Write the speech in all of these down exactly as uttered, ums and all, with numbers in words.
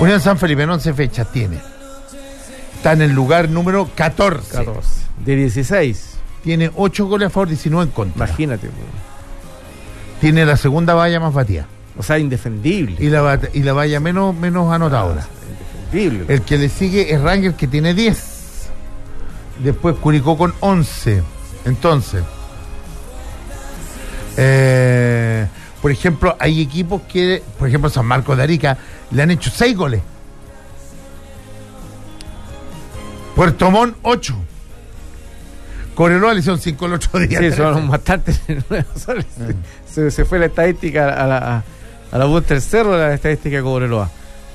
Unión San Felipe en once fechas tiene. Está en el lugar número catorce. catorce. De dieciséis. Tiene ocho goles a favor, diecinueve en contra. Imagínate. Bro. Tiene la segunda valla más batida. O sea, indefendible. Y la, y la valla menos, menos anotadora. Ah, indefendible. El que le sigue es Rangers, que tiene diez. Después Curicó con once. Entonces, eh, por ejemplo, hay equipos que, por ejemplo, San Marcos de Arica, le han hecho seis goles. Puerto Montt, ocho. Cobreloa le hicieron cinco el otro día. Sí, son bastantes. se, se fue la estadística a la, a, a la vuelta del cerro, la estadística de Cobreloa.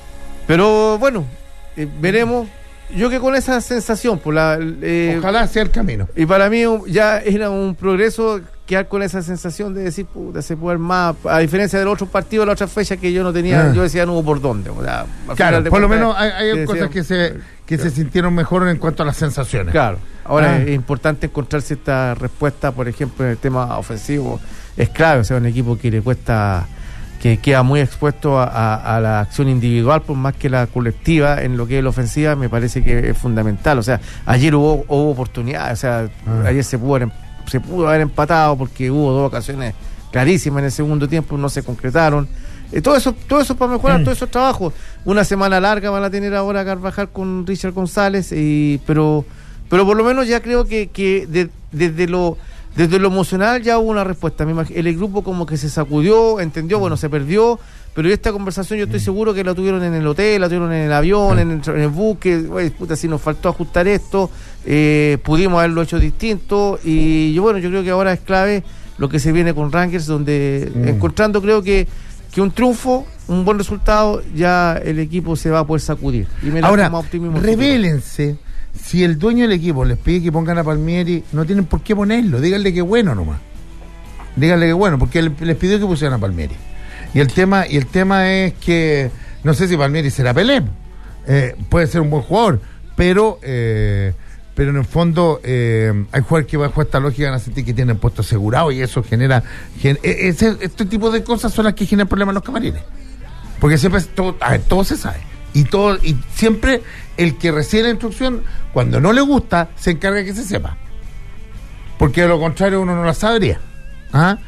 Pero bueno, eh, veremos. Yo que con esa sensación, por la, eh, ojalá sea el camino. Y para mí ya era un progreso quedar con esa sensación de decir, puta, se puede más, a diferencia del otro partido, de la otra fecha que yo no tenía, ah. yo decía no hubo por dónde. O sea, claro, por lo menos hay, hay que cosas decía, que se que claro. se sintieron mejor en cuanto a las sensaciones. Claro, ahora ah. es importante encontrar cierta respuesta, por ejemplo, en el tema ofensivo, es clave, o sea, un equipo que le cuesta, que queda muy expuesto a, a, a la acción individual por más que la colectiva en lo que es la ofensiva, me parece que es fundamental. O sea, ayer hubo, hubo oportunidades, o sea, ah. ayer se pudo, se pudo haber empatado porque hubo dos ocasiones clarísimas en el segundo tiempo, no se concretaron. Eh, todo eso todo eso para mejorar, mm. todos esos trabajos. Una semana larga van a tener ahora Carvajal con Richard González, y, pero pero por lo menos ya creo que, que de, desde lo Desde lo emocional ya hubo una respuesta. El grupo como que se sacudió, entendió, bueno, se perdió, pero esta conversación yo estoy seguro que la tuvieron en el hotel, la tuvieron en el avión, en el, en el bus, que, oye, puta, si nos faltó ajustar esto, eh, pudimos haberlo hecho distinto, y yo, bueno, yo creo que ahora es clave lo que se viene con Rangers, donde mm. encontrando creo que, que un triunfo, un buen resultado, ya el equipo se va a poder sacudir. Y me ahora, revélense. Si el dueño del equipo les pide que pongan a Palmieri, no tienen por qué ponerlo. Díganle que bueno nomás. Díganle que bueno, porque él les pidió que pusieran a Palmieri. Y el tema, y el tema es que no sé si Palmieri será Pelé. Eh, puede ser un buen jugador, pero eh, pero en el fondo eh, hay jugadores que bajo esta lógica van a sentir que tienen puesto asegurado, y eso genera, gen, ese, este tipo de cosas son las que generan problemas en los camarines. Porque siempre todo, a ver, todo se sabe. Y todo, y siempre el que recibe la instrucción, cuando no le gusta, se encarga de que se sepa. Porque de lo contrario uno no la sabría. ¿Ah?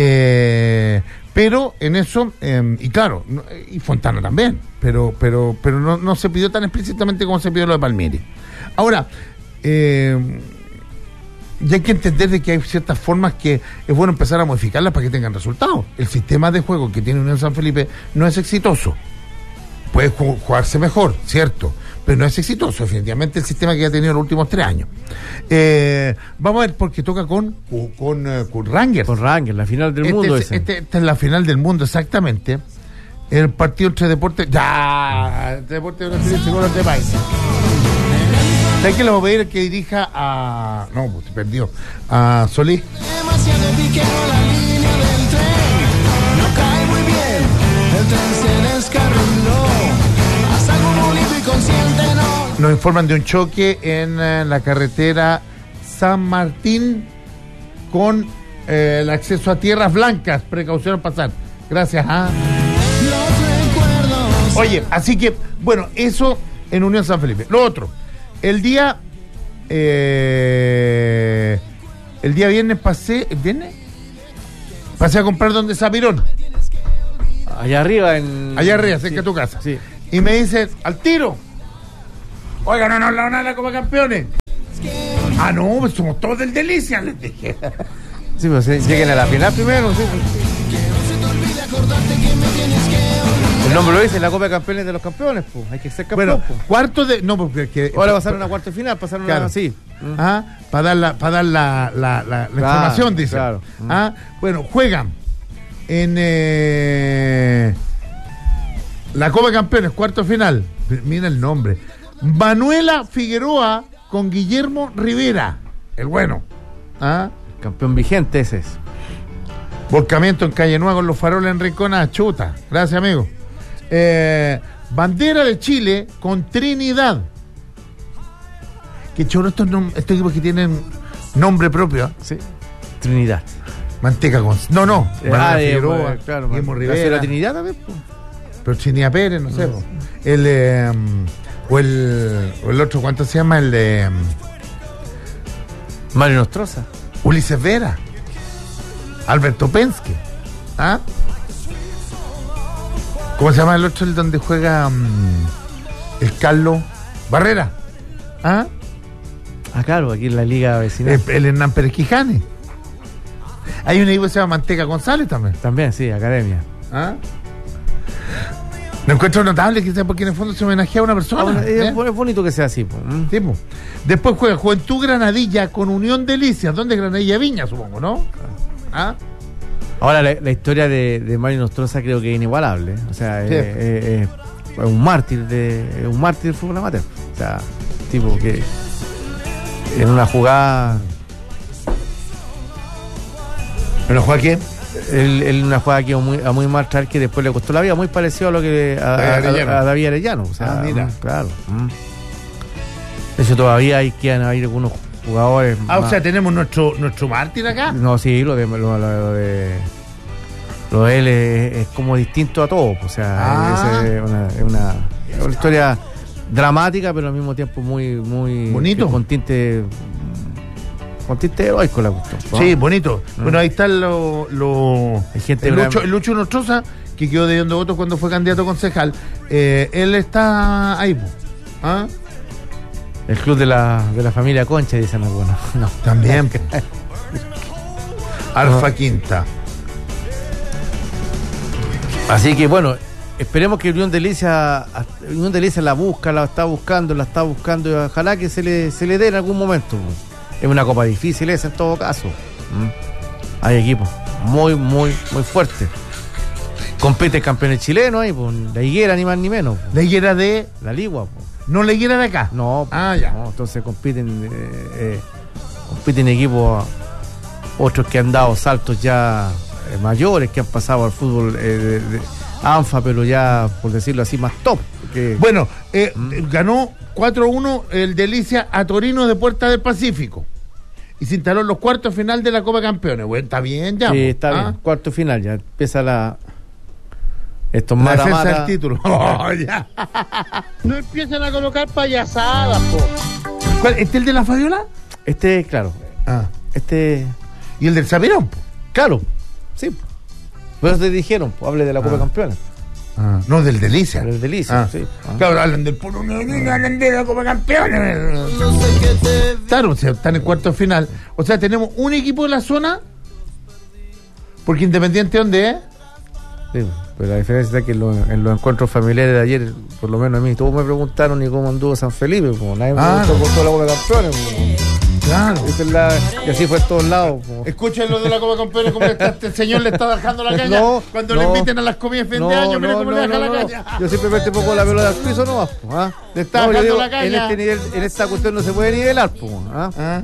Eh, pero en eso, eh, y claro, no, y Fontana también, pero pero pero no, no se pidió tan explícitamente como se pidió lo de Palmieri. Ahora, eh, ya hay que entender de que hay ciertas formas que es bueno empezar a modificarlas para que tengan resultados. El sistema de juego que tiene Unión San Felipe no es exitoso. Puede jugarse mejor, cierto, pero no es exitoso, definitivamente, el sistema que ha tenido en los últimos tres años. Eh, vamos a ver, porque toca con con, con, con Rangers. Con Rangers, la final del este mundo. Es, ese. Este, esta es la final del mundo, exactamente. El partido entre Deportes. ¡Ya! Deportes de Brasil y Seguros de País. ¿Sabes que le vamos a pedir que dirija a. No, pues se perdió. A Solís. Demasiado piquero la línea del tren. No cae muy bien. El tren se descarriló. Nos informan de un choque en eh, la carretera San Martín con eh, el acceso a tierras blancas. Precaución al pasar. Gracias. ¿ah? Oye, así que, bueno, eso en Unión San Felipe. Lo otro, el día eh, el día viernes pasé, ¿el viernes? Pasé a comprar donde Zapirón. Allá arriba en... Allá arriba, cerca sí, de tu casa. Sí. Y me dice, al tiro. Oiga, no nos hablado nada de la Copa Campeones. Ah, no, pues somos todos del Delicia, les dije. Sí, pues sí, lleguen a la final primero, sí. El nombre lo dice, la Copa de Campeones de los campeones, pues. Hay que ser campeón. Bueno, pues. cuarto de... No, porque... Ahora va a ser una cuarta final, pasaron claro. una así. Ah, para dar la, para dar la, la, la, la claro, información, dice. Claro. Ah, bueno, juegan en eh, la Copa de Campeones, cuarto final. Mira el nombre. Manuela Figueroa con Guillermo Rivera, el bueno. ¿Ah? Campeón vigente ese es. Volcamiento en Calle Nueva con los faroles en Rincona, chuta. Gracias, amigo. Eh, bandera de Chile con Trinidad. Qué choro estos, estos equipos que tienen nombre propio. ¿eh? Sí. Trinidad. Manteca con... No, no. Eh, ah, Figueroa, eh, claro, Guillermo Rivera. ¿La Trinidad también? Pero Chinía Pérez, no sé. No. El, eh, o, el, o el otro, ¿cuánto se llama? El de... Eh, Mario Nostroza. Ulises Vera. Alberto Penske. ¿Ah? ¿Cómo se llama el otro, el donde juega um, el Carlos Barrera? ¿Ah? Ah, claro, aquí en la liga vecinal. El, el Hernán Pérez Quijane. Hay un equipo que se llama Manteca González también. También, sí, academia. ¿Ah? Me encuentro notable quizás porque en el fondo se homenajea a una persona. Ah, bueno, ¿eh? Es bonito que sea así. Pues. Sí, pues. Después juega Juventud Granadilla con Unión Delicias. ¿Dónde es Granadilla? Viña, supongo, ¿no? ¿Ah? Ahora, la, la historia de, de Mario Nostroza creo que es inigualable. O sea, sí. es, es, es, es un mártir de es un mártir del fútbol amateur. O sea, tipo que en una jugada... ¿En una jugada qué? En una jugada que muy, a muy mal traer que después le costó la vida, muy parecido a lo que a, a, a, a David Arellano. O sea, ah, mira. Claro. De hecho, todavía hay que haber algunos jugadores. Ah, más. O sea, tenemos nuestro nuestro mártir acá. No, sí, lo de lo, lo, lo de lo de él es, es como distinto a todo. O sea, ah. es, es, una, es una, una historia dramática, pero al mismo tiempo muy muy bonito, con tinte con tinte heroico la cuestión. ¿No? Sí, bonito. ¿No? Bueno, ahí está lo, lo Hay gente el, Lucho, el Lucho Nostroza, que quedó debiendo votos cuando fue candidato a concejal. Eh, él está ahí. ¿Ah? El club de la, de la familia Concha, dicen algunos. No. También. Alfa no. Quinta. Así que bueno, esperemos que Unión Delicia, Unión Delicia la busca, la está buscando, la está buscando y ojalá que se le, se le dé en algún momento. Es una copa difícil esa en todo caso. ¿Mm? Hay equipos muy, muy, muy fuertes. Compite campeones chilenos ahí, pues, la Higuera ni más ni menos. La Higuera de... La Ligua, pues. ¿No la Higuera de acá? No, ah, ya. No, entonces compiten eh, eh, compiten equipos otros que han dado saltos ya eh, mayores, que han pasado al fútbol eh, de, de ANFA, pero ya, por decirlo así, más top. Que... Bueno, eh, ¿Mm? ganó cuatro uno el Delicia a Torino de Puerta del Pacífico y se instaló en los cuartos final de la Copa Campeones. Bueno, está bien ya. Sí, está ¿ah? bien. Cuarto final, ya empieza la... Estos mata, defensa mata. del título. Oh, ya. No empiezan a colocar payasadas, po. ¿Cuál? ¿Este es el de la Fabiola? Este, claro. Ah. Este. ¿Y el del Sabirón? Po? Claro. Sí. Pues te dijeron, po, hable de la Copa ah. Campeona. Ah. No, del Delicia. Del Delicia, ah. sí. Ah. Claro, hablan del puro niño, hablan de la Copa Campeona. Claro, o sea, están en cuarto final. O sea, tenemos un equipo de la zona. Porque Independiente, ¿dónde es? Sí, pero la diferencia es que en los, en los encuentros familiares de ayer, por lo menos a mí, todos me preguntaron ni cómo anduvo San Felipe, como nadie me ah, preguntó por toda la Copa Campeones. Como, claro. Es la, y así fue en todos lados. Como. Escuchen lo de la Copa Campeones, como este señor le está dejando la caña no, cuando no, le inviten a las comidas fin no, de año, mire no, cómo no, le deja no, la no. caña. Yo simplemente pongo la pelota al piso nomás, ¿ah? Le está no, dejando digo, la caña. En este nivel, en esta cuestión no se puede nivelar, ¿ah? ¿Ah?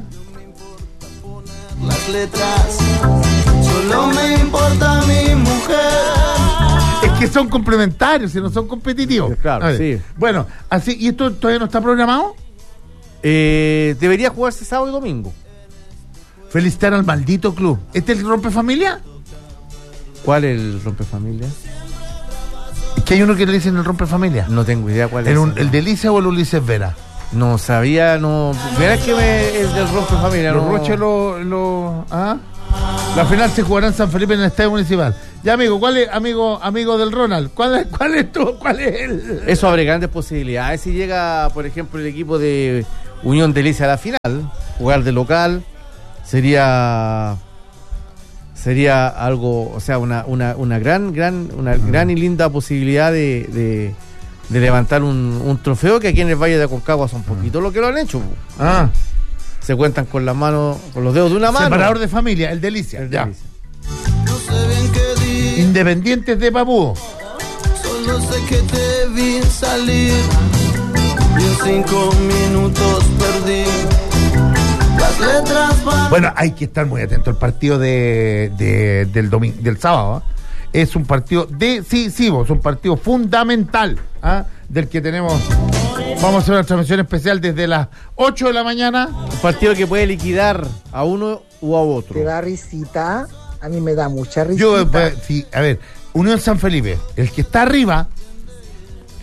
Las letras, solo me importa mi mujer. Es que son complementarios, y no son competitivos. Claro, sí. Bueno, así, ¿y esto todavía no está programado? Eh, debería jugarse sábado y domingo. Felicitar al maldito club. ¿Este es el rompefamilia? ¿Cuál es el rompefamilia? Es que hay uno que le dicen el rompefamilia. No tengo idea cuál ¿El es. Un, ¿El Delicia o el Ulises Vera? No sabía, no. Verás que me, es del rompefamilia. Los no. Roches lo, lo, ¿ah? La final se jugará en San Felipe en el Estadio Municipal. Ya, amigo, ¿cuál es, amigo, amigo del Ronald? ¿Cuál es, cuál es tu, cuál es el...? Eso abre grandes posibilidades. Si llega, por ejemplo, el equipo de Unión Delicia a la final, jugar de local, sería sería algo, o sea, una, una, una gran, gran, una uh-huh. gran y linda posibilidad de, de, de levantar un, un trofeo que aquí en el Valle de Aconcagua son poquitos uh-huh. los que lo han hecho. Ah. Se cuentan con las manos, con los dedos de una mano. Separador de familia, el Delicia. El ya. Delicia. No sé bien qué di, Independientes de Papúo. solo sé que te vi salir y en cinco minutos perdí las letras para... Bueno, hay que estar muy atento al partido de, de del domingo, del sábado. ¿eh? Es un partido decisivo, es un partido fundamental, ¿eh? del que tenemos. Vamos a hacer una transmisión especial desde las ocho de la mañana. Un partido que puede liquidar a uno u a otro. ¿Te da risita? A mí me da mucha risita. Yo, pues, sí, a ver, Unión San Felipe, el que está arriba,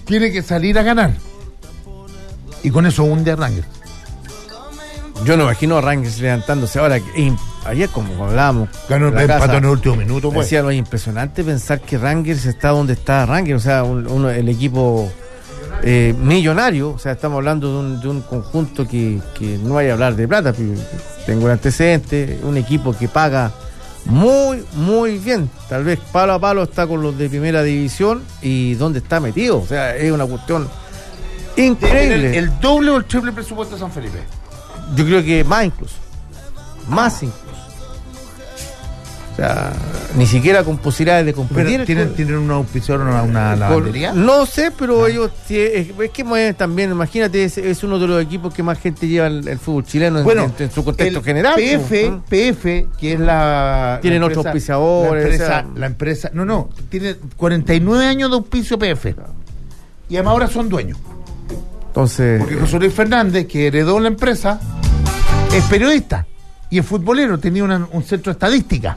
tiene que salir a ganar. Y con eso hunde a Rangers. Yo no imagino a Rangers levantándose ahora. que- Ayer, como hablábamos, Ganó el la empate casa, en el último minuto, pues. decía, no, es impresionante pensar que Rangers está donde está Rangers, o sea, un- uno- el equipo eh, millonario, o sea, estamos hablando de un, de un conjunto que, que no vaya a hablar de plata, pero tengo el antecedente, un equipo que paga muy, muy bien, tal vez palo a palo está con los de primera división y donde está metido, o sea, es una cuestión increíble. El, el doble o el triple presupuesto de San Felipe. Yo creo que más incluso, más incluso. O sea, ni siquiera con posibilidades de competir. Pero, ¿tienen, con- ¿Tienen un auspiciador, una, una lavandería? No sé, pero ellos tie- es, es que mueven también, imagínate, es, es uno de los equipos que más gente lleva el, el fútbol chileno en, Bueno, en- en su contexto el general. P F, ¿no? P F, que es la. Tienen la otros empresa- auspiciadores, La empresa, o sea- la empresa. No, no, tiene cuarenta y nueve años de auspicio P F. Y además ahora son dueños. Entonces, Porque José Luis Fernández, que heredó la empresa, es periodista y es futbolero, tenía una- un centro de estadística.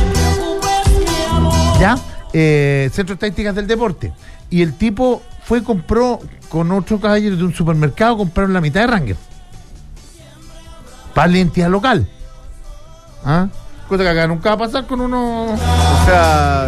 ¿Ya? Eh, centro de estadísticas del deporte. Y el tipo fue y compró con otro caballero de un supermercado, compraron la mitad de Rangers. Para la identidad local. ¿Ah? Cosa que acá nunca va a pasar con uno. o sea,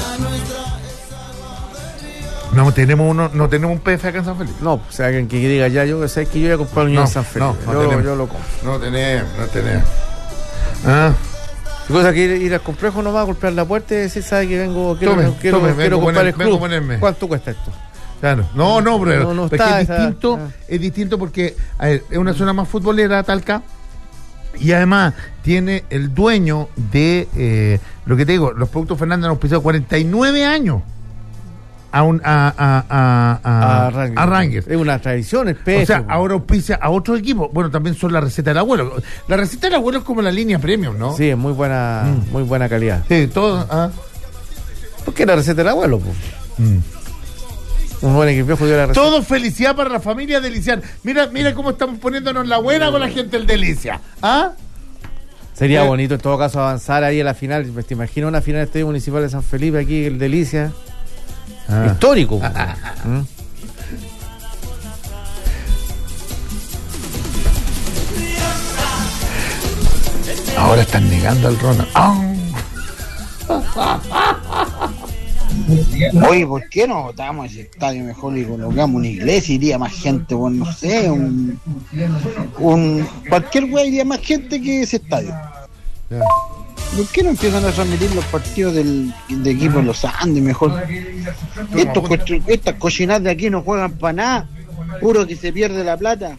No tenemos uno, no tenemos un P F acá en San Felipe. no, o sea, alguien que diga ya, yo sé que yo voy a comprar un Unión No, San Felipe. no, no yo, tenemos. yo lo compro. No tenemos, no tenemos. ¿Ah? Cosa que ir, ir al complejo nomás, golpear la puerta y decir, ¿sabe que vengo? Quiero, Tome, quiero, tome, quiero vengo comprar poner- el club. vengo a ponerme. ¿Cuánto cuesta esto? Claro. No, no, pero, No, no pero es, está que es esa- distinto, ah. es distinto porque a ver, es una zona más futbolera, Talca, y además tiene el dueño de eh, lo que te digo, los productos Fernández han auspiciado cuarenta y nueve años a un a, a, a, a, A Rangers. a Rangers. Es una tradición, el P F. O sea, po. ahora auspicia a otro equipo. Bueno, también son la receta del abuelo. La receta del abuelo es como la línea premium, ¿no? Sí, es muy buena, Mm. muy buena calidad. Sí, todo. Ah. Porque la receta del abuelo, pues. Mm. Un buen equipo dio la receta. Todo felicidad para la familia Deliciar. Mira, mira cómo estamos poniéndonos la buena con la gente del Delicia. ¿Ah? Sería Eh. bonito en todo caso avanzar ahí a la final. Te imagino una final del Estadio Municipal de San Felipe aquí, el Delicia. Ah. Histórico. pues. ¿Mm? Ahora están negando al Ronald. ¡Ah! Oye, ¿por qué no votamos ese estadio mejor y colocamos una iglesia? Iría más gente, bueno, no sé, un, un cualquier güey iría más gente que ese estadio. Ya. ¿Por qué no empiezan a transmitir los partidos del, de equipo en los Andes mejor? Estos, cuestro- estas cochinadas de aquí no juegan para nada, puro que se pierde la plata.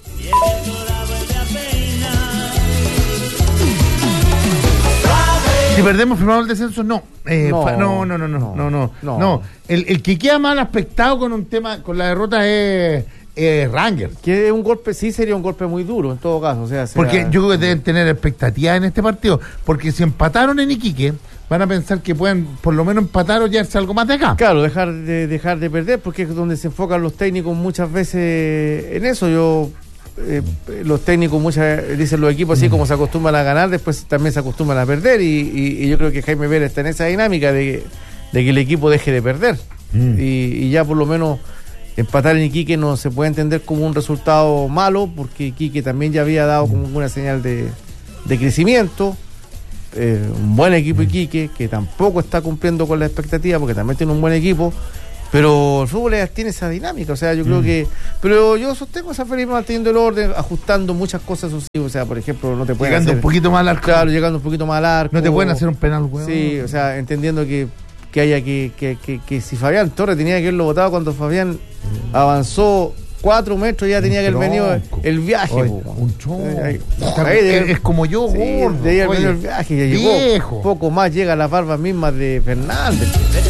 Si perdemos, firmamos el descenso, no. Eh, No, fa- no, no, no, no, no, no, no, no. no. El, el que queda mal aspectado con un tema, con la derrota es, es Rangers. Que es un golpe, sí sería un golpe muy duro en todo caso. O sea, sea- Porque yo creo que deben tener expectativas en este partido. Porque si empataron en Iquique, van a pensar que pueden por lo menos empatar o llevarse algo más de acá. Claro, dejar de dejar de perder, porque es donde se enfocan los técnicos muchas veces en eso. Yo eh, los técnicos muchas dicen los equipos así como se acostumbran a ganar, después también se acostumbran a perder y, y- y yo creo que Jaime Pérez está en esa dinámica de, de que el equipo deje de perder Mm. y, y ya por lo menos empatar en Iquique no se puede entender como un resultado malo, porque Iquique también ya había dado como una señal de, de crecimiento. Eh, un buen equipo Iquique que tampoco está cumpliendo con la expectativa porque también tiene un buen equipo, pero el fútbol es- tiene esa dinámica, o sea, yo creo que, pero yo sostengo a San Felipe manteniendo el orden, ajustando muchas cosas, eso sí, o sea, por ejemplo, no te pueden Llegando hacer, un poquito más al arco. claro, llegando un poquito más al arco, No te pueden hacer un penal, weón. sí, o sea, entendiendo que, que haya que, que, que, que si Fabián Torres tenía que haberlo votado cuando Fabián avanzó cuatro metros, ya tenía que haber venido tronco. el viaje, Oye, po, weón. un tronco. Eh, ahí- Está- ahí debe- es, es como yo, Sí, gordo. de ahí al Oye, medio el viaje ya llegó. viejo. Poco más llega a las barbas mismas de Fernández.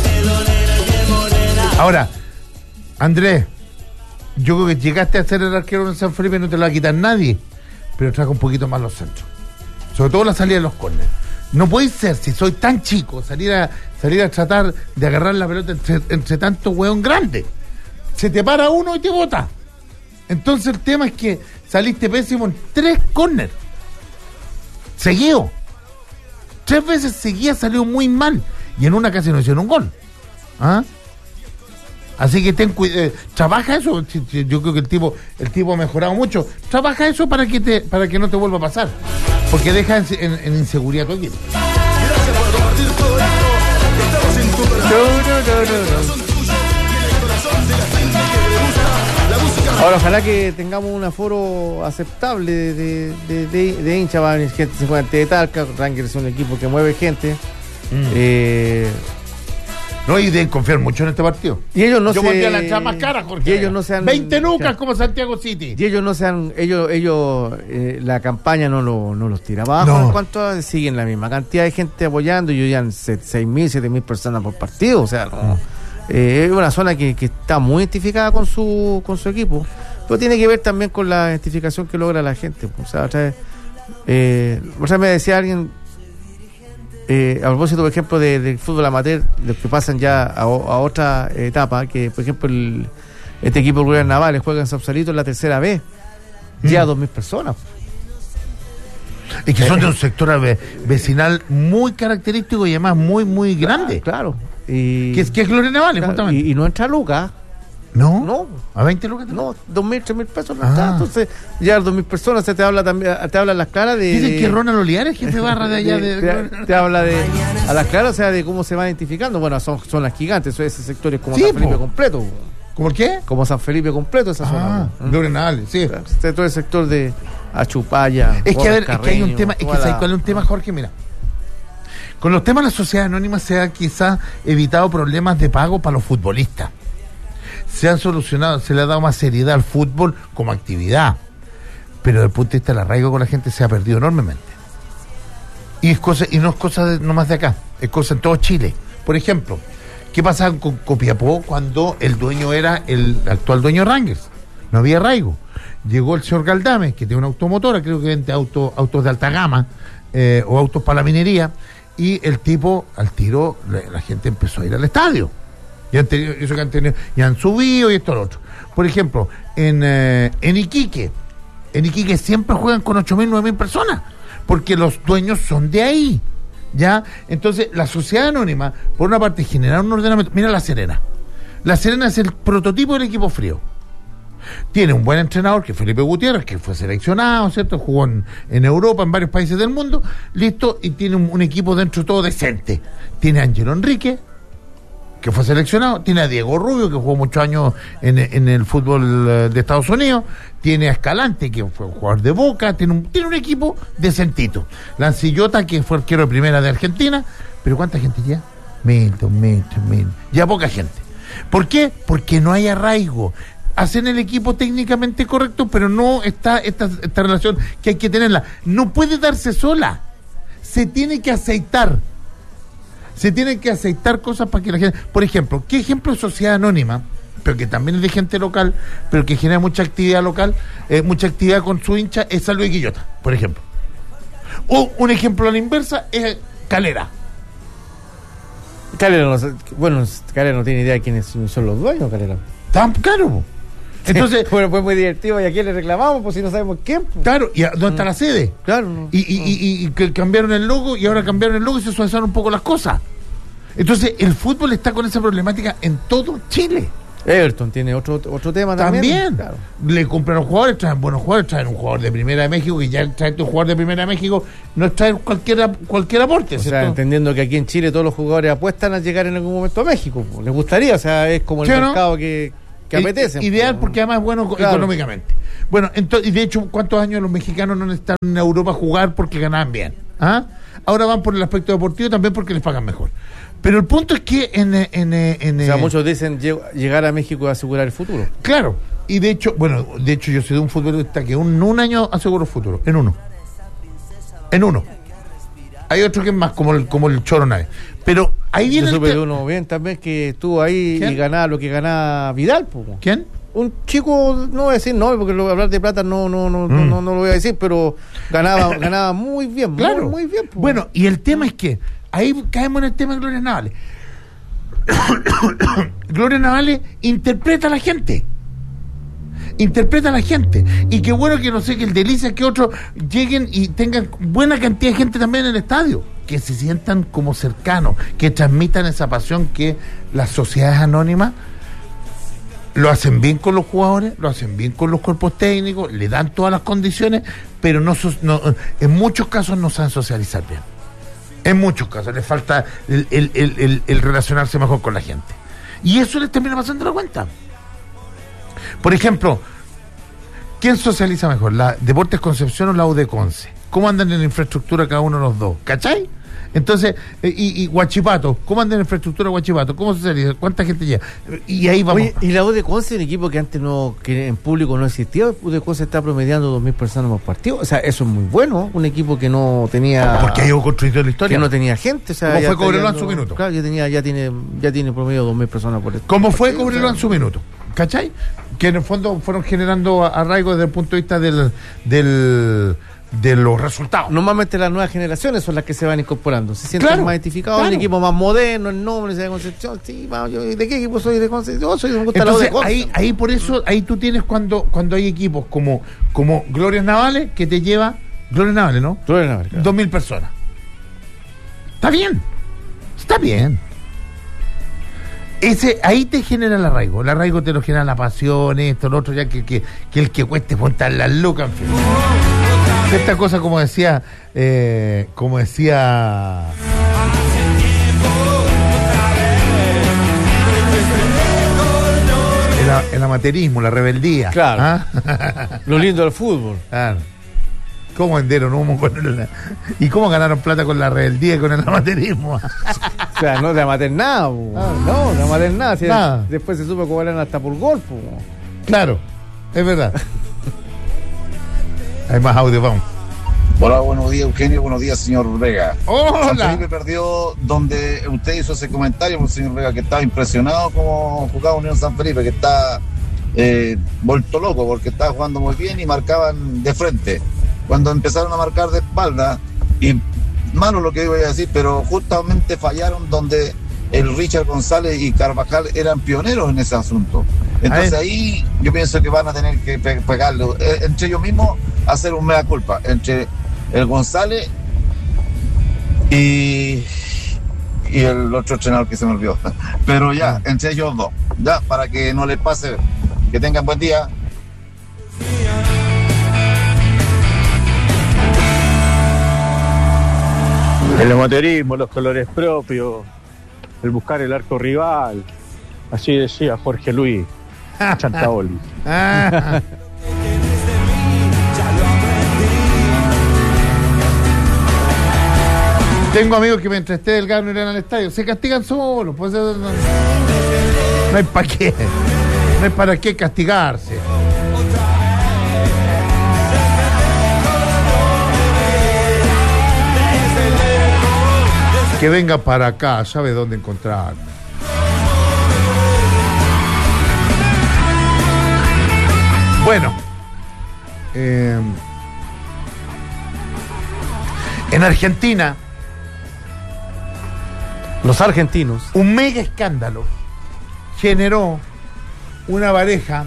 Ahora, Andrés, yo creo que llegaste a ser el arquero en San Felipe, no te lo va a quitar nadie, pero traga un poquito más los centros. Sobre todo la salida de los córneres. No puede ser, si soy tan chico, salir a salir a tratar de agarrar la pelota entre, entre tanto hueón grande. Se te para uno y te bota. Entonces el tema es que saliste pésimo en tres córneres. Seguido. Tres veces seguía salió muy mal. Y en una casi no hicieron un gol. ¿Ah? Así que ten cuidado, eh, trabaja eso. Yo creo que el tipo, el tipo ha mejorado mucho. Trabaja eso para que te, para que no te vuelva a pasar, porque deja en, en, en inseguridad todo el equipo. Gracias por compartir todo esto. Estamos en tu corazón. No, no, no, no, no. Tiene el corazón de la gente que le gusta la música. Ahora, ojalá que tengamos un aforo aceptable de, de, de, de hincha. Va a venir gente, se juega ante de Talca. Rangers es un equipo que mueve gente. Mm. Eh, No, y deben confiar mucho en este partido. y ellos no Yo se... pondría la entrada más cara, Jorge. Y ellos no se han... veinte lucas claro. como Santiago City. Y ellos no se han... Ellos, ellos eh, la campaña no, lo, no los tira abajo. No. En cuanto a... Siguen la misma cantidad de gente apoyando. Y ya seis mil, siete mil personas por partido. O sea, no, eh, es una zona que, que está muy identificada con su con su equipo. Pero tiene que ver también con la identificación que logra la gente. O sea, otra vez... Eh, o sea, me decía alguien... Eh, a propósito, por ejemplo, del de fútbol amateur, los que pasan ya a, a otra etapa, que por ejemplo el, este equipo de Glorias Navales juega en Sausalito en la tercera vez, mm. ya dos mil personas. Y que son de un sector ve- vecinal muy característico y además muy, muy grande. Claro. Y, Que es, que es Gloria Navales, claro, justamente. y, y no entra Lucas. ¿No? No. ¿A veinte lucas? No, dos mil, tres mil pesos no Ah. está. Entonces, ya dos mil personas, se te habla también, te hablan las claras de. Dicen que Ronald Olivares, jefe barra de allá de... te, te habla de a las claras, o sea, de cómo se van identificando. Bueno, son, son las gigantes, ese sector es como Sí, San Felipe po. completo. ¿Cómo el qué? Como San Felipe completo esa Ah, zona. ¿no? Gloria Navales, sí. Este, todo el sector de Achupaya. Es que, a ver, es que hay Carreño, un tema, es que toda ¿sabes la- cuál es un tema, Jorge? Mira, con los temas de la sociedad anónima se ha quizás evitado problemas de pago para los futbolistas. Se han solucionado, se le ha dado más seriedad al fútbol como actividad, pero desde el punto de vista del arraigo con la gente se ha perdido enormemente. Y es cosa, y no es cosa de, nomás de acá, es cosa en todo Chile. Por ejemplo, ¿qué pasaba con Copiapó cuando el dueño era el actual dueño de Rangers? No había arraigo. Llegó el señor Galdame, que tiene una automotora, creo que vende auto, autos de alta gama, eh, o autos para la minería, y el tipo, al tiro, la, la gente empezó a ir al estadio. Y han tenido, eso que han tenido, y han subido y esto lo otro. Por ejemplo, en, eh, en Iquique, en Iquique siempre juegan con ocho mil, nueve mil personas, porque los dueños son de ahí. ¿Ya? Entonces, la sociedad anónima, por una parte, genera un ordenamiento. Mira La Serena. La Serena es el prototipo del equipo frío. Tiene un buen entrenador, que es Felipe Gutiérrez, que fue seleccionado, ¿cierto? Jugó en, en Europa, en varios países del mundo, listo, y tiene un, un equipo dentro de todo decente. Tiene a Ángelo Enrique, que fue seleccionado, tiene a Diego Rubio, que jugó muchos años en, en el fútbol eh, de Estados Unidos, tiene a Escalante, que fue jugador de Boca, tiene un, tiene un equipo decentito. Lancillota, que fue arquero de primera de Argentina, pero ¿cuánta gente ya? Mil, dos mil, tres mil, ya poca gente. ¿Por qué? Porque no hay arraigo. Hacen el equipo técnicamente correcto, pero no está esta, esta relación que hay que tenerla. No puede darse sola, se tiene que aceitar. Se tienen que aceitar cosas para que la gente... Por ejemplo, ¿qué ejemplo de sociedad anónima, pero que también es de gente local, pero que genera mucha actividad local, eh, mucha actividad con su hincha, es San Luis Quillota, por ejemplo? O un ejemplo a la inversa es Calera. Calera no, sé- bueno, Calera no tiene idea de quiénes son los dueños, Calera. Tan claro. po. Entonces, bueno, fue muy divertido. ¿Y a quién le reclamamos? Pues si no sabemos quién. Pues. claro, ¿y a dónde está la sede? Claro. No. Y, y, y, y que cambiaron el logo y ahora cambiaron el logo y se suavizaron un poco las cosas. Entonces, el fútbol está con esa problemática en todo Chile. Everton tiene otro otro tema también. También. Claro. Le compraron jugadores, traen buenos jugadores, traen un jugador de Primera de México, que ya trae un jugador de Primera de México, no es traer cualquier, cualquier aporte. O sea, ¿cierto? entendiendo que aquí en Chile todos los jugadores apuestan a llegar en algún momento a México. Pues. Les gustaría, o sea, es como el ¿Sí o no? mercado que, que apetece. I- Ideal pues. porque además es bueno co- Claro. económicamente. Bueno, entonces, y de hecho, ¿cuántos años los mexicanos no necesitaron en Europa jugar porque ganaban bien? ¿Ah? Ahora van por el aspecto deportivo también porque les pagan mejor. Pero el punto es que en... en, en, en O sea, eh, muchos dicen lle- llegar a México y asegurar el futuro. Claro, y de hecho, bueno, de hecho yo soy de un futbolista que un, un año aseguro el futuro, en uno. En uno. Hay otro que es más como el, como el Choro Nave. Pero ahí viene Yo el supe te- de uno bien también que estuvo ahí ¿Quién? y ganaba lo que ganaba Vidal. Pues. ¿Quién? Un chico, no voy a decir no, porque lo, hablar de plata no no no, no, Mm. no no lo voy a decir, pero ganaba ganaba muy bien, Claro. muy, muy bien. Pues. Bueno, y el tema es que ahí caemos en el tema de Gloria Navales. Gloria Navales interpreta a la gente. Interpreta a la gente. Y qué bueno que no sé, que el Delicia, que otros lleguen y tengan buena cantidad de gente también en el estadio. Que se sientan como cercanos, que transmitan esa pasión que las sociedades anónimas lo hacen bien con los jugadores, lo hacen bien con los cuerpos técnicos, le dan todas las condiciones, pero no, no en muchos casos no saben socializar bien. En muchos casos les falta el, el, el, el, el relacionarse mejor con la gente. Y eso les termina pasando la cuenta. Por ejemplo, ¿quién socializa mejor? ¿La Deportes Concepción o la U D Conce? ¿Cómo andan en la infraestructura cada uno de los dos? ¿Cachai? Entonces, eh, y, y Huachipato, ¿cómo anda en la infraestructura Huachipato? ¿Cómo socializa? ¿Cuánta gente llega? Y ahí vamos. Oye, y la U D Conce, un equipo que antes no, que en público no existía, U D Conce está promediando dos mil personas por partido. O sea, eso es muy bueno, un equipo que no tenía... Porque ha ido construido la historia. Que no tenía gente. O sea, ¿Cómo fue Cobreloa en dando, su minuto? Claro, ya, tenía, ya, tiene, ya tiene promedio dos mil personas por partido. ¿Cómo fue Cobreloa en su minuto? ¿Cachai? Que en el fondo fueron generando arraigo desde el punto de vista del... del de los resultados. Normalmente las nuevas generaciones son las que se van incorporando. Se sienten claro, más identificados, claro. El equipo más moderno, el nombre de Concepción. Sí, vamos, yo, ¿de qué equipo soy de Concepción? Yo soy de me gusta Entonces, la U D ahí, ahí por eso, ahí tú tienes cuando, cuando hay equipos como, como Glorias Navales, que te lleva, Glorias Navales, ¿no? Glorias Navales, claro. Dos mil personas. Está bien. Está bien. Ese, ahí te genera el arraigo. El arraigo te lo genera la pasión, esto, lo otro, ya que, que, que el que cueste montar las lucas, en fin. Esta cosa, como decía, eh, como decía el, el amateurismo, la rebeldía. Claro. ¿Ah? Lo lindo del fútbol. Claro. ¿Cómo vendieron humo con el, y cómo ganaron plata con la rebeldía y con el amateurismo? O sea, no de amateur nada, ah, no, de amateur nada. Si nada. Después se supo que eran hasta por gol. Po. Claro, es verdad. Hay más audio, vamos. Hola, buenos días, Eugenio, buenos días, señor Vega. Hola. San Felipe perdió donde usted hizo ese comentario, por el señor Vega, que estaba impresionado como jugaba Unión San Felipe, que está eh, vuelto loco porque estaba jugando muy bien y marcaban de frente. Cuando empezaron a marcar de espalda, y malo lo que iba a decir, pero justamente fallaron donde el Richard González y Carvajal eran pioneros en ese asunto. Entonces ahí yo pienso que van a tener que pe- pegarle, eh, entre ellos mismos, hacer un mea culpa, entre el González y, y el otro entrenador que se me olvidó. Pero ya, entre ellos dos, ya, para que no les pase. Que tengan buen día. El amateurismo, los colores propios, el buscar el arco rival, así decía Jorge Luis Chantaoli. Ah. Tengo amigos que mientras esté delgado no irán al estadio, se castigan solos, pues no, no hay para qué, no hay para qué castigarse. Que venga para acá, sabe dónde encontrarme. Bueno, eh, en Argentina, los argentinos, un mega escándalo generó una pareja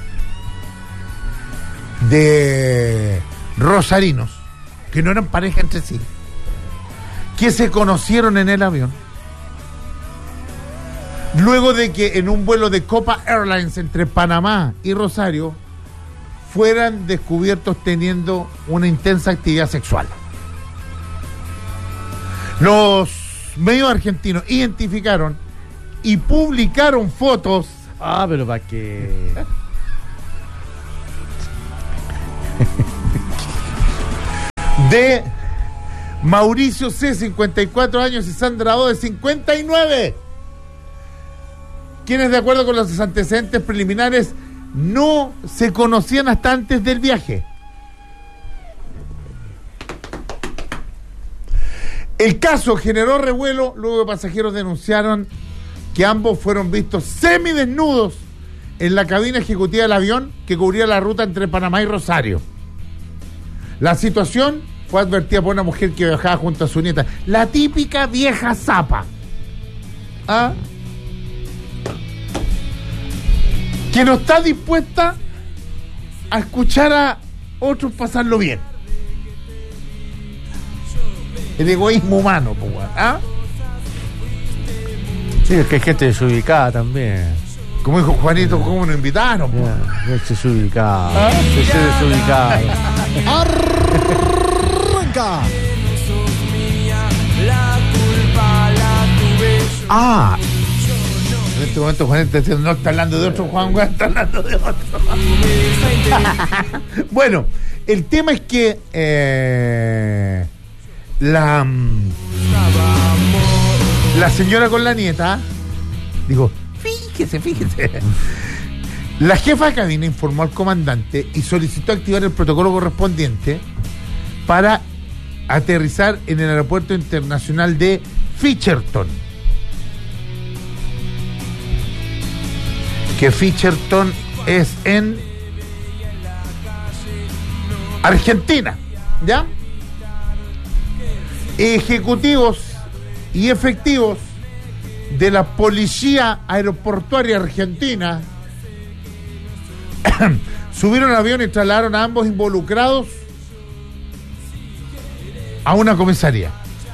de rosarinos que no eran pareja entre sí, que se conocieron en el avión luego de que en un vuelo de Copa Airlines entre Panamá y Rosario fueran descubiertos teniendo una intensa actividad sexual. Los medios argentinos identificaron y publicaron fotos. Ah, pero para qué. De Mauricio C, cincuenta y cuatro años, y Sandra O, de cincuenta y nueve, quienes, de acuerdo con los antecedentes preliminares, no se conocían hasta antes del viaje. El caso generó revuelo luego que pasajeros denunciaron que ambos fueron vistos semidesnudos en la cabina ejecutiva del avión que cubría la ruta entre Panamá y Rosario. La situación fue advertida por una mujer que viajaba junto a su nieta, la típica vieja zapa, ¿ah? que no está dispuesta a escuchar a otros pasarlo bien. El egoísmo humano, pues, ¿ah? Sí, es que hay gente desubicada también. Como dijo Juanito, ¿cómo nos invitaron? po? Ya, no se ubicado. Se se desubicado. Arranca. Ah, en este momento Juan está diciendo, no está hablando de otro Juan, Juan está hablando de otro. Bueno, el tema es que eh, la mm, la señora con la nieta dijo, fíjese, fíjese. La jefa de cabina informó al comandante y solicitó activar el protocolo correspondiente para aterrizar en el aeropuerto internacional de Fischerton. Que Fischerton es en Argentina, ¿ya? Ejecutivos y efectivos de la Policía Aeroportuaria Argentina subieron al avión y trasladaron a ambos involucrados a una comisaría.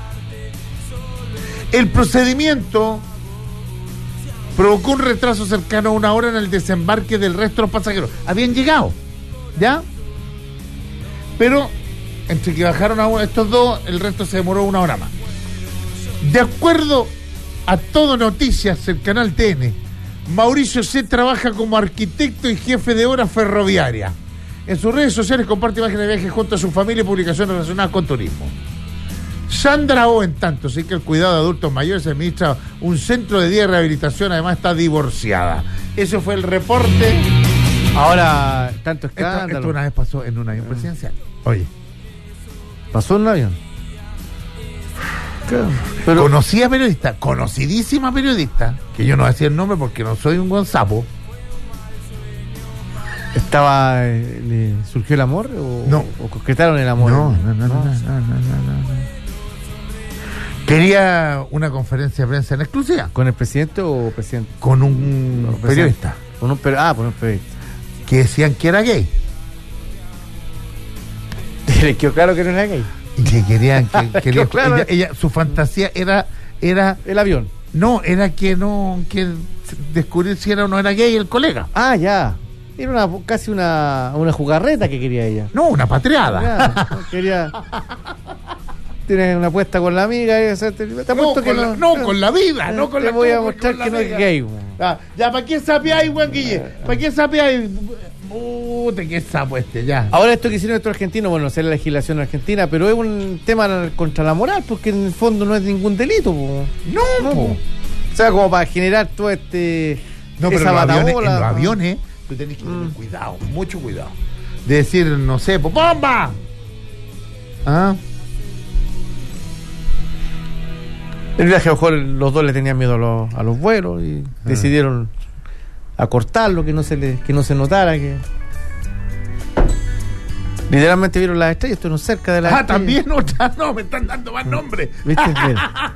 El procedimiento provocó un retraso cercano a una hora en el desembarque del resto de los pasajeros. Habían llegado, ¿ya? Pero entre que bajaron a uno, estos dos, el resto se demoró una hora más. De acuerdo a Todo Noticias, el canal T N, Mauricio C. trabaja como arquitecto y jefe de obra ferroviaria. En sus redes sociales comparte imágenes de viajes junto a su familia y publicaciones relacionadas con turismo. Sandra O, en tanto, sí que el cuidado de adultos mayores administra un centro de día de rehabilitación, además está divorciada. Ese fue el reporte. Ahora, tanto Esto, escándalo. esto una vez pasó en un avión presidencial. Oye, ¿Pasó en un avión? Pero conocida periodista, conocidísima periodista, que yo no voy a decir el nombre porque no soy un buen sapo. estaba, eh, ¿le surgió el amor o, No. o concretaron el amor? No, no, no, no, no, no, no, no. Quería una conferencia de prensa en exclusiva ¿Con el presidente o presidente? con un No, periodista Con un per- ah, con un periodista. que decían que era gay Le quedó claro que no era gay. y que querían que quería- Claro. ella, ella- su fantasía era era El avión. no era que no que descubrir si era o no era gay el colega. Ah, ya. Era una, casi una, una jugarreta que quería ella. No, una patreada. Ya, quería. Tienes una apuesta con la amiga. Y, o sea, te, te No, apuesto que con la, no, con la vida, no con te la voy a con- mostrar con la que no es amiga. gay. güey. Ah, ya, ¿para qué sapeáis, Juan Guille? ¿Para qué sapeáis? Puta, qué sapo este, ya. Ahora esto que hicieron estos argentinos, bueno, no sé la legislación argentina, pero es un tema contra la moral, porque en el fondo no es ningún delito. Po. No, No, po. po. O sea, como para generar todo este... No, pero en esa los, aviones, batabola, en los po. aviones tú tenés que tener Mm. cuidado, mucho cuidado. De decir, no sé, po, ¡bomba! ¿Ah? El viaje, a lo mejor los dos le tenían miedo a los, a los vuelos y Ah. decidieron acortarlo, que no se le, que no se notara que... Literalmente vieron las estrellas, estuvieron cerca de las Ah, estrellas. también otra, no, me están dando más nombres. ¿Viste? Mira.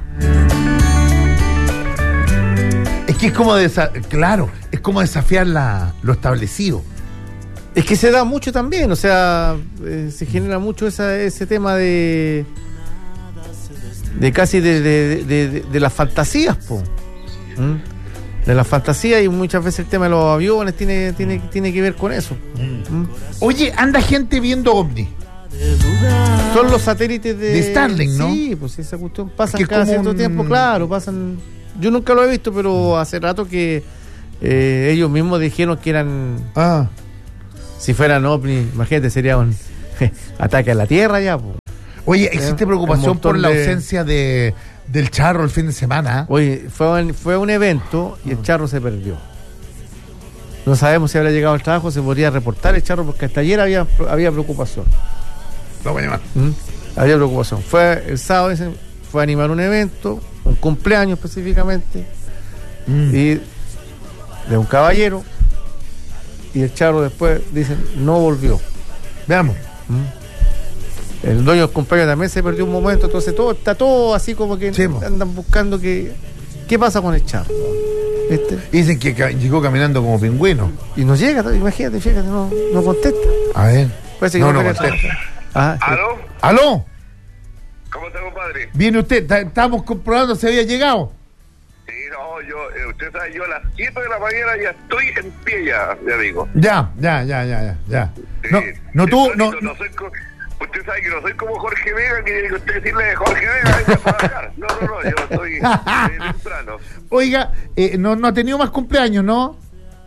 Es que es como, desa- claro, es como desafiar la, lo establecido. Es que se da mucho también, o sea, eh, se genera mucho esa, ese tema de de casi de, de, de, de- de las fantasías, po. ¿Mm? De las fantasías, y muchas veces el tema de los aviones tiene, tiene, tiene que ver con eso. ¿Mm? Oye, anda gente viendo ovni. Son los satélites de... De Starlink, ¿no? Sí, pues esa cuestión pasan Que es cada como cierto un- tiempo, claro, pasan... Yo nunca lo he visto, pero hace rato que eh, ellos mismos dijeron que eran... Ah. Si fueran ovnis, imagínate, sería un ataque a la Tierra ya, pues. Oye, existe Un preocupación montón por la de- ausencia de del charro el fin de semana. Oye, fue, un- fue un evento y el charro se perdió. No sabemos si habrá llegado al trabajo, se podría reportar el charro, porque hasta ayer había, había preocupación. Lo voy a llamar. ¿Mm? Había preocupación. Fue el sábado, ese, fue a animar un evento, un cumpleaños específicamente, Mm. y de un caballero, y el charro después, dicen, no volvió. Veamos. ¿Mm? El dueño del cumpleaños también se perdió un momento, entonces todo está todo así como que Sí, po. andan buscando que qué pasa con el charro. ¿Viste? Dicen que ca- llegó caminando como pingüino. Y no llega, imagínate, fíjate, no, no contesta. A ver. Parece que No, no, no quería contesta. trabajar. Ah, ¿Aló? ¿Aló? ¿Cómo está, compadre? ¿Viene usted? Ta- Estábamos comprobando si había llegado. Sí, no, yo, eh, Usted sabe, yo a las siete de la mañana ya estoy en pie ya, ya digo. Ya, ya, ya, ya, ya. ya. Sí. No, no tú, no, no, no soy co- Usted sabe que no soy como Jorge Vega, que tiene que usted decirle Jorge Vega, venga a trabajar. No, no, no, yo estoy eh, temprano. Oiga, eh, no, no ha tenido más cumpleaños, ¿no?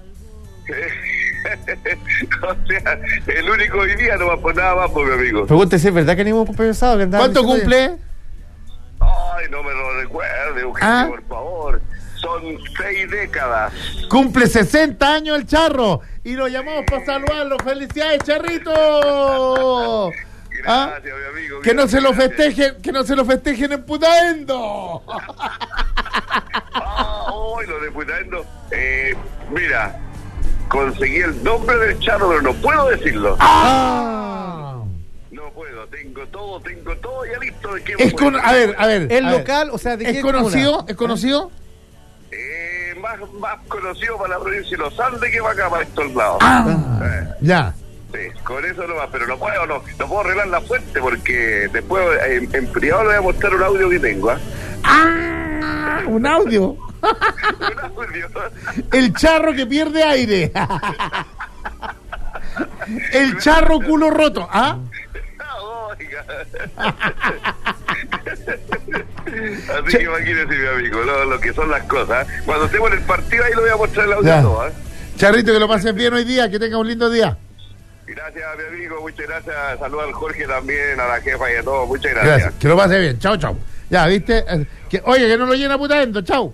O sea, el único hoy día no va por nada más, pues, mi amigo. Pregúntese, ¿es verdad que ningún cumpleaños sábado? Que andaban ¿Cuánto diciendo cumple? Ay, no me lo recuerde, Eugenio, ¿Ah? por favor. Son seis décadas. Cumple sesenta años el Charro y lo llamamos para saludarlo. ¡Felicidades, Charrito! Gracias, ¿Ah? mi amigo. Que no se lo gracias. festejen, que no se lo festejen en Putaendo. Ah, hoy lo de Putaendo. Eh, mira, conseguí el nombre del Charro, pero no puedo decirlo. Ah. No puedo, tengo todo, tengo todo ya listo. ¿De qué Es me con, puedo- a ver, a ver. ¿El a ver. local? O sea, ¿de qué ¿Es conocido? comuna? ¿Es conocido? Eh, más, más conocido para la provincia de los Andes que para acá, para estos lados. Ah, Eh, ya. sí, con eso nomás, pero no puedo, no, no puedo arreglar la fuente porque después en, en privado le voy a mostrar un audio que tengo, ¿ah? Ah, un audio. Un audio. El Charro que pierde aire. El Charro culo roto. ¿Ah? Oiga. Así que imagínese, mi amigo, lo, lo que son las cosas. Cuando estemos en el partido ahí lo voy a mostrar el audio Ya. todo, ¿eh? Charrito, que lo pases bien hoy día, que tenga un lindo día. Gracias, mi amigo, muchas gracias. Saludos al Jorge también, a la jefa y a todos. Muchas gracias. Gracias, que lo pase bien. Chao, chao. Ya, ¿viste? Eh, Que, oye, que no lo llena Putaendo. Chao.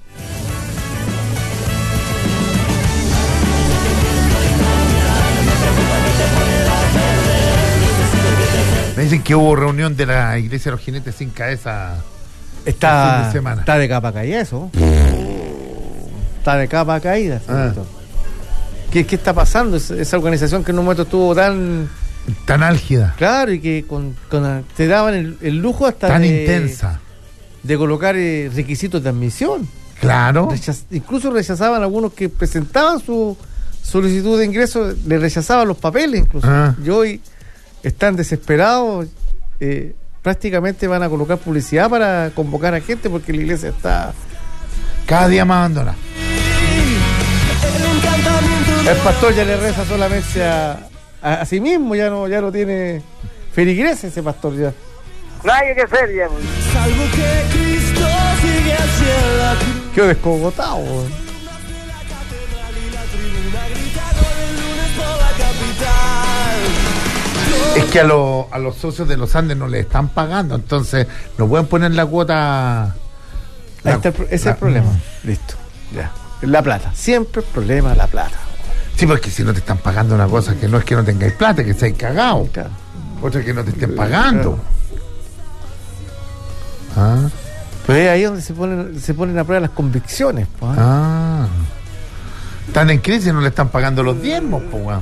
Me dicen que hubo reunión de la Iglesia de los Jinetes sin cabeza. el fin Está, de semana. está de capa caída eso. Está de capa caída. Ah. señorito. ¿Qué, ¿Qué está pasando? Es- esa organización que en un momento estuvo tan Tan álgida, claro y que con, con- te daban el, el lujo hasta tan de, intensa. de colocar eh, requisitos de admisión. Claro. Rechaz- incluso rechazaban a algunos que presentaban su solicitud de ingreso, le rechazaban los papeles incluso. Ah. Y hoy están desesperados, eh, prácticamente van a colocar publicidad para convocar a gente porque la iglesia está... Cada día más abandonada. El pastor ya le reza solamente a, a, a sí mismo, ya no, ya no tiene feligreses ese pastor ya. No hay que ser ya. pues. Salvo que Cristo sigue hacia la cruz. Quedó descogotado. weón. Es que a, lo- a los socios de los Andes no le están pagando, entonces no pueden poner la cuota. Ahí la- está el pro- ese es la- el problema. Listo. Ya. La plata. Siempre el problema la plata. Sí, porque si no te están pagando una cosa que no es que no tengáis plata, que estáis cagados. Claro. Otra es que no te estén pagando. Ah, Pero es ahí donde se ponen, se ponen a prueba las convicciones. po, ¿eh? ah. Están en crisis y no le están pagando los diezmos, po, weón.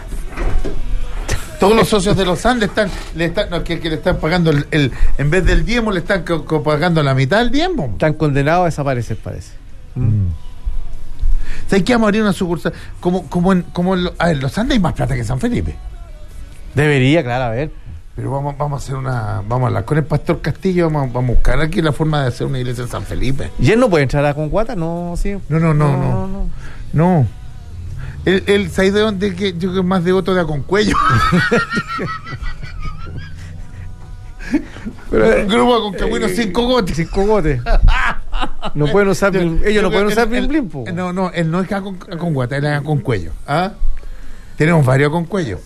Todos los socios de los Andes están, le están, no, que, que le están pagando el, el- en vez del diezmo le están co- co- pagando la mitad del diezmo. Están condenados a desaparecer, parece. Mm. ¿Sabes que vamos a abrir una sucursal? Como, como en, como en lo- a ver, los Andes hay más plata que San Felipe. Debería, claro, a ver. Pero vamos, vamos a hacer una, vamos a hablar con el Pastor Castillo, vamos, vamos a buscar aquí la forma de hacer una iglesia en San Felipe. ¿Y él no puede entrar a Concuata? No, sí. No, no, no, no. No. Él, él ¿sabes de dónde? Que yo creo que es más devoto de Aconcuello. Pero, Un grupo con cagüinos sin cogote. Sin cogote. No pueden usar blim- ellos no pueden usar blim blim, po. No, no, él no es con, con guata, él es con cuello. ¿Ah? Tenemos varios con cuello.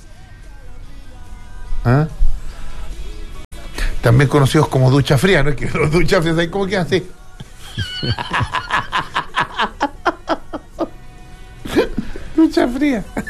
¿Ah? También conocidos como ducha fría, ¿no? Es que los duchas frías, ¿sabes cómo quedan así? Ducha fría.